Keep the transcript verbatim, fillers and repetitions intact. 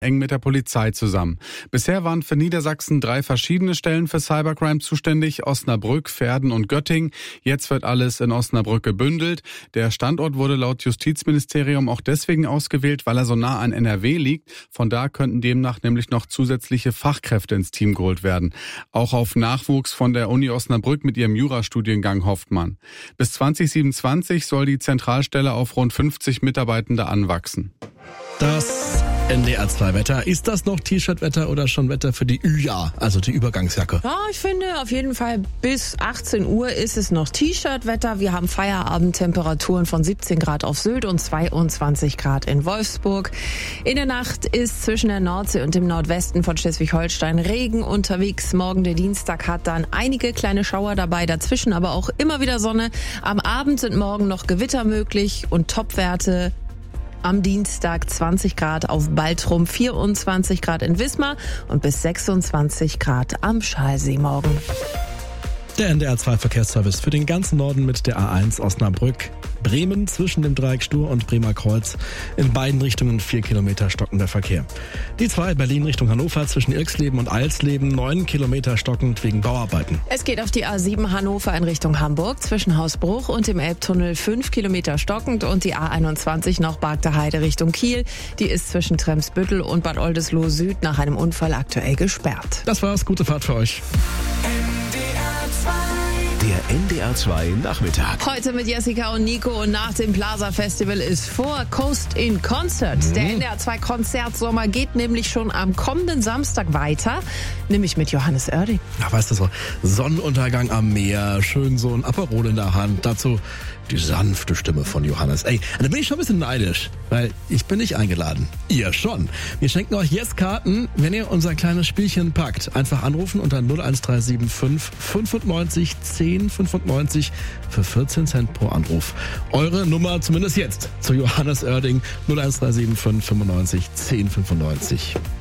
eng mit der Polizei zusammen. Bisher waren für Niedersachsen drei verschiedene Stellen für Cybercrime zuständig, Osnabrück, Verden und Göttingen. Jetzt wird alles in Osnabrück gebündelt. Der Standort wurde laut Justizministerium auch deswegen ausgewählt, weil er so nah an N R W liegt. Von da könnten demnach nämlich noch zusätzliche Fachkräfte ins Team geholt werden. Auch auf Nachwuchs von der Uni Osnabrück mit ihrem Jurastudiengang hofft man. Bis zwanzig siebenundzwanzig soll die Zentralstelle auf rund fünfzig Mitarbeitende anwachsen. Das N D R zwei Wetter. Ist das noch T-Shirt-Wetter oder schon Wetter für die Ü-Jahr, also die Übergangsjacke? Ja, ich finde auf jeden Fall bis achtzehn Uhr ist es noch T-Shirt-Wetter. Wir haben Feierabendtemperaturen von siebzehn Grad auf Sylt und zweiundzwanzig Grad in Wolfsburg. In der Nacht ist zwischen der Nordsee und dem Nordwesten von Schleswig-Holstein Regen unterwegs. Morgen der Dienstag hat dann einige kleine Schauer dabei, dazwischen aber auch immer wieder Sonne. Am Abend sind morgen noch Gewitter möglich und Topwerte. Am Dienstag zwanzig Grad auf Baltrum, vierundzwanzig Grad in Wismar und bis sechsundzwanzig Grad am Schalsee morgen. Der N D R zwei Verkehrsservice für den ganzen Norden mit der A eins Osnabrück. Bremen zwischen dem Dreieck Stur und Bremer Kreuz. In beiden Richtungen vier Kilometer stockender Verkehr. Die zwei Berlin Richtung Hannover zwischen Ilksleben und Eilsleben neun Kilometer stockend wegen Bauarbeiten. Es geht auf die A sieben Hannover in Richtung Hamburg zwischen Hausbruch und dem Elbtunnel fünf Kilometer stockend und die A einundzwanzig noch Bargter Heide Richtung Kiel. Die ist zwischen Tremsbüttel und Bad Oldesloe Süd nach einem Unfall aktuell gesperrt. Das war's, gute Fahrt für euch. Der N D R zwei Nachmittag. Heute mit Jessica und Nico und nach dem Plaza Festival ist vor Coast in Concert. Mhm. Der N D R zwei Konzertsommer geht nämlich schon am kommenden Samstag weiter, nämlich mit Johannes Oerding. Ja, weißt du so, Sonnenuntergang am Meer, schön so ein Aperol in der Hand, dazu die sanfte Stimme von Johannes. Ey, da bin ich schon ein bisschen neidisch, weil ich bin nicht eingeladen. Ihr schon. Wir schenken euch jetzt Karten, wenn ihr unser kleines Spielchen packt. Einfach anrufen unter null eins drei sieben fünf fünfundneunzig zehn fünfundneunzig für vierzehn Cent pro Anruf. Eure Nummer zumindest jetzt zu Johannes Oerding null eins drei sieben fünf fünfundneunzig zehn fünfundneunzig.